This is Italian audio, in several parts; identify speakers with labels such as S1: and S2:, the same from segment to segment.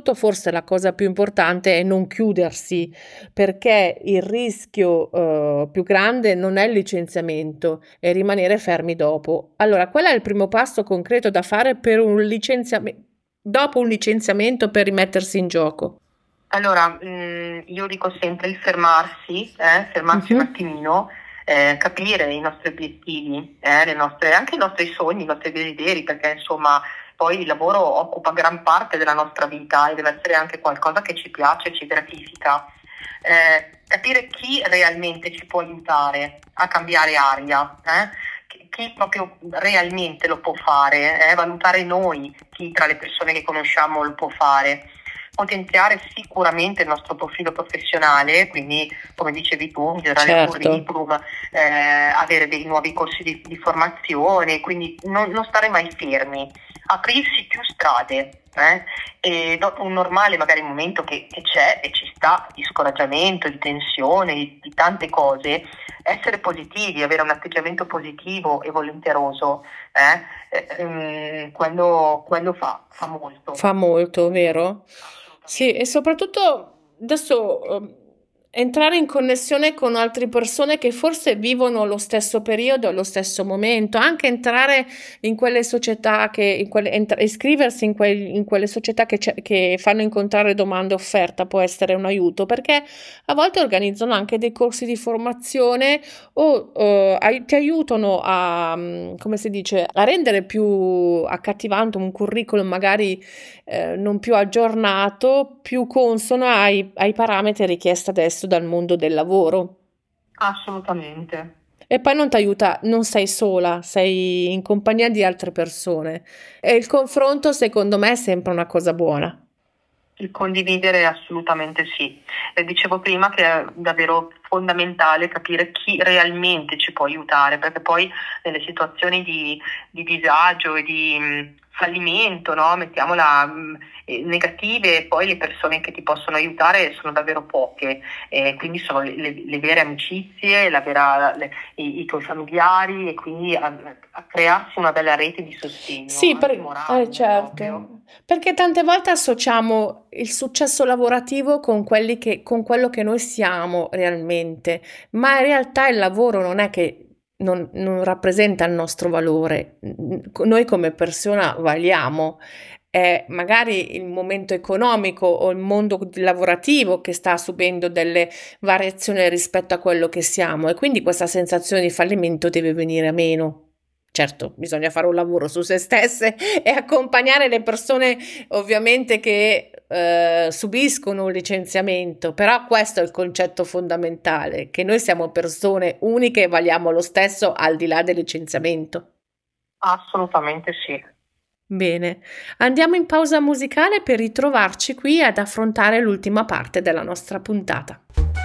S1: soprattutto forse la cosa più importante è non chiudersi, perché il rischio più grande non è il licenziamento, è rimanere fermi dopo. Allora, qual è il primo passo concreto da fare per un licenziamento, dopo un licenziamento per rimettersi in gioco?
S2: Allora, io dico sempre il fermarsi un
S1: Mhm.
S2: attimino, capire i nostri obiettivi, anche i nostri sogni, i nostri desideri, perché insomma poi il lavoro occupa gran parte della nostra vita e deve essere anche qualcosa che ci piace, ci gratifica. Capire chi realmente ci può aiutare a cambiare aria, chi proprio realmente lo può fare, valutare noi, chi tra le persone che conosciamo lo può fare, potenziare sicuramente il nostro profilo professionale, quindi come dicevi tu, migliorare il
S1: Certo.
S2: curriculum, avere dei nuovi corsi di formazione, quindi non stare mai fermi, aprirsi più strade. E dopo un normale magari momento che c'è e ci sta di scoraggiamento, di tensione, di tante cose, essere positivi, avere un atteggiamento positivo e volenteroso, quello fa molto.
S1: Fa molto, vero? Sì, e
S2: Assolutamente.
S1: soprattutto adesso entrare in connessione con altre persone che forse vivono lo stesso periodo, lo stesso momento, anche entrare in quelle società iscriversi in quelle società che fanno incontrare domanda e offerta può essere un aiuto, perché a volte organizzano anche dei corsi di formazione o ti aiutano a, come si dice, a rendere più accattivante un curriculum magari non più aggiornato, più consono ai parametri richiesti adesso dal mondo del lavoro.
S2: Assolutamente.
S1: E poi non ti aiuta, non sei sola, sei in compagnia di altre persone. E il confronto, secondo me, è sempre una cosa buona.
S2: Il condividere assolutamente sì. Dicevo prima che è davvero fondamentale capire chi realmente ci può aiutare, perché poi nelle situazioni di disagio e di fallimento, no? Mettiamola negative, poi le persone che ti possono aiutare sono davvero poche, quindi sono le vere amicizie, i tuoi familiari e quindi a crearsi una bella rete di sostegno,
S1: Sì,
S2: anche morale, proprio.
S1: certo, perché tante volte associamo il successo lavorativo con quello che noi siamo realmente, ma in realtà il lavoro non è che non rappresenta il nostro valore. Noi come persona valiamo. È magari il momento economico o il mondo lavorativo che sta subendo delle variazioni rispetto a quello che siamo e quindi questa sensazione di fallimento deve venire meno. Certo, bisogna fare un lavoro su se stesse e accompagnare le persone ovviamente che subiscono un licenziamento, però questo è il concetto fondamentale, che noi siamo persone uniche e valiamo lo stesso al di là del licenziamento.
S2: Assolutamente sì.
S1: Bene, andiamo in pausa musicale per ritrovarci qui ad affrontare l'ultima parte della nostra puntata.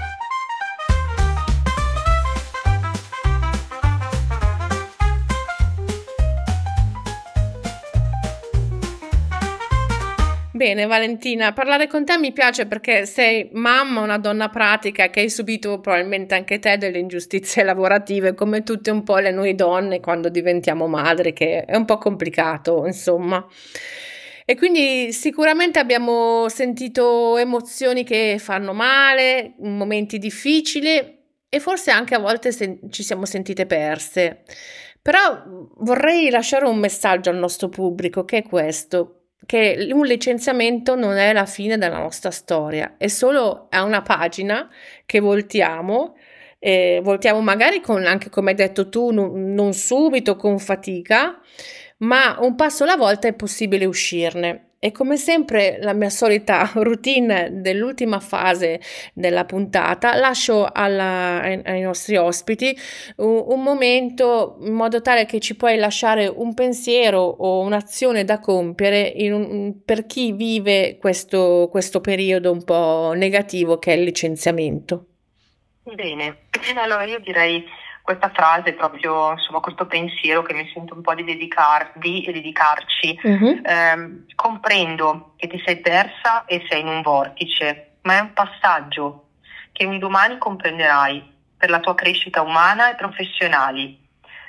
S1: Bene, Valentina, parlare con te mi piace perché sei mamma, una donna pratica che hai subito probabilmente anche te delle ingiustizie lavorative, come tutte un po' le noi donne quando diventiamo madri, che è un po' complicato, insomma. E quindi sicuramente abbiamo sentito emozioni che fanno male, momenti difficili e forse anche a volte ci siamo sentite perse. Però vorrei lasciare un messaggio al nostro pubblico che è questo, che un licenziamento non è la fine della nostra storia, è una pagina che voltiamo magari con, anche come hai detto tu, non subito, con fatica, ma un passo alla volta è possibile uscirne. E come sempre, la mia solita routine dell'ultima fase della puntata, lascio ai nostri ospiti un momento in modo tale che ci puoi lasciare un pensiero o un'azione da compiere per chi vive questo periodo un po' negativo che è il licenziamento.
S2: Bene, allora io direi questa frase, proprio insomma questo pensiero che mi sento un po' di dedicarvi e dedicarci.
S1: Mhm.
S2: Comprendo che ti sei persa e sei in un vortice, ma è un passaggio che un domani comprenderai per la tua crescita umana e professionale.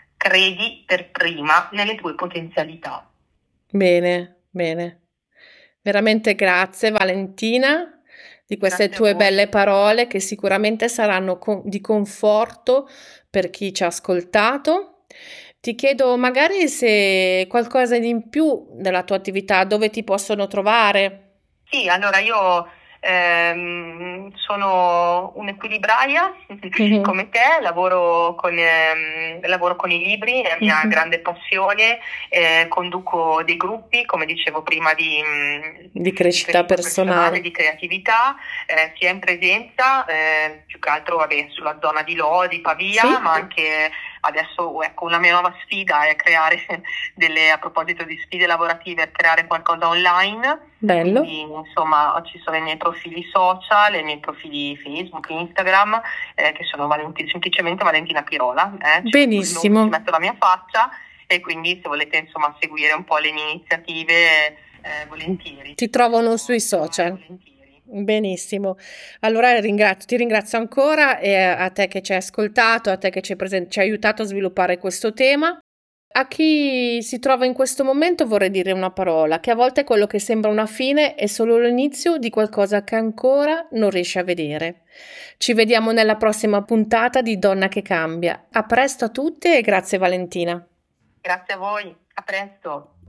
S2: Credi per prima nelle tue potenzialità.
S1: Bene, bene. Veramente grazie Valentina di queste
S2: Grazie a
S1: tue
S2: voi.
S1: belle parole che sicuramente saranno di conforto per chi ci ha ascoltato. Ti chiedo magari se qualcosa di in più della tua attività, dove ti possono trovare.
S2: Sì, allora io sono un'equilibraia
S1: Mhm,
S2: come te, lavoro con i libri, è la mia
S1: mhm.
S2: grande passione, conduco dei gruppi, come dicevo prima,
S1: Di
S2: di
S1: crescita
S2: crescita personale,
S1: personale.
S2: di creatività, sia in presenza, più che altro vabbè, sulla zona di Lodi, Pavia,
S1: Sì?
S2: ma anche adesso ecco, una mia nuova sfida è creare a proposito di sfide lavorative, creare qualcosa online.
S1: Bello.
S2: Quindi, insomma, ci sono i miei profili social, i miei profili Facebook, Instagram, che sono semplicemente Valentina Pirola, ci metto il nome, ci
S1: Benissimo.
S2: metto la mia faccia e quindi se volete, insomma, seguire un po' le mie iniziative, volentieri,
S1: Ti
S2: ci
S1: trovano
S2: posso
S1: sui
S2: trovare
S1: social.
S2: volentieri.
S1: Benissimo. Allora ti ringrazio ancora e a te che ci hai ascoltato, a te che ci hai aiutato a sviluppare questo tema. A chi si trova in questo momento vorrei dire una parola, che a volte quello che sembra una fine è solo l'inizio di qualcosa che ancora non riesci a vedere. Ci vediamo nella prossima puntata di Donna che cambia. A presto a tutte e grazie Valentina.
S2: Grazie a voi, a presto.